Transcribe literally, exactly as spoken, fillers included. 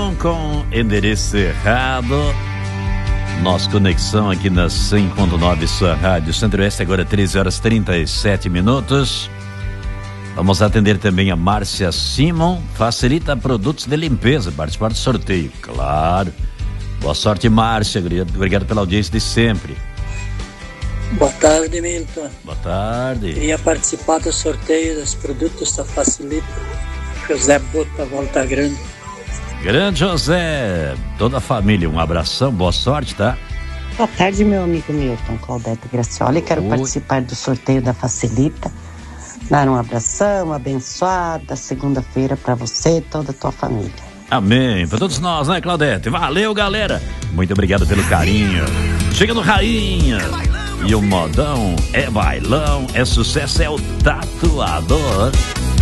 Simon com endereço errado. Nossa conexão aqui na cem ponto nove, sua rádio Centro-Oeste, agora treze horas e trinta e sete minutos. Vamos atender também a Márcia Simon. Facilita produtos de limpeza, participar do sorteio, claro. Boa sorte, Márcia, obrigado pela audiência de sempre. Boa tarde, Milton. Boa tarde. Queria participar do sorteio dos produtos da Facilita. José Bota, Volta Grande. Grande José, toda a família, um abração, boa sorte, tá? Boa tarde, meu amigo Milton, Claudete Gracioli. Quero Oi. participar do sorteio da Facilita. Dar um abração, abençoada segunda-feira para você e toda a tua família. Amém, para todos nós, né, Claudete? Valeu, galera. Muito obrigado pelo carinho. Chega no Rainha. E o modão é bailão, é sucesso, é o tatuador.